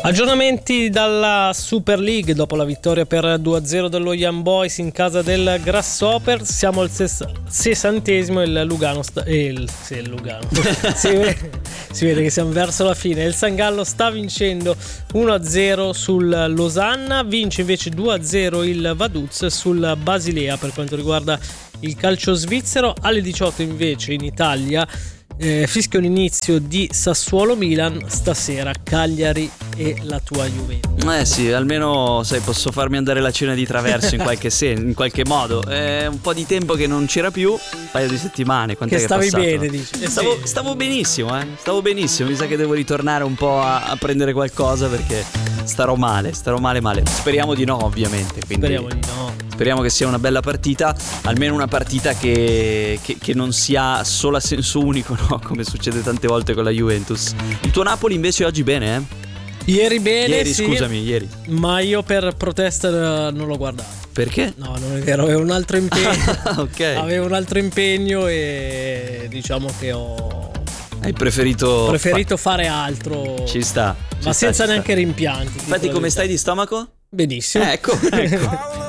Aggiornamenti dalla Super League dopo la vittoria per 2-0 dello Young Boys in casa del Grasshopper. Siamo al 60esimo e il Lugano si vede che siamo verso la fine. Il San Gallo sta vincendo 1-0 sul Losanna, vince invece 2-0 il Vaduz sul Basilea. Per quanto riguarda il calcio svizzero, alle 18 invece in Italia fischia un inizio di Sassuolo-Milan, stasera Cagliari e la tua Juventus. Sì, almeno sai, posso farmi andare la cena di traverso in qualche modo. È un po' di tempo che non c'era più, un paio di settimane. Quant'è che stavi è bene, dici? Stavo benissimo, stavo benissimo. Mi sa che devo ritornare un po' a prendere qualcosa, perché starò male. Speriamo di no, ovviamente. Quindi speriamo di no. Speriamo che sia una bella partita, almeno una partita che non sia solo a senso unico, no? Come succede tante volte con la Juventus. Il tuo Napoli invece oggi bene, eh? Ieri bene, ieri, sì, ieri. Ma io per protesta non l'ho guardato. Perché? No, non è vero, avevo un altro impegno. Ok. Avevo un altro impegno e diciamo che Hai preferito fare altro. Ci sta. Ma senza neanche rimpianti. Infatti, come stai di stomaco? Benissimo. Ecco.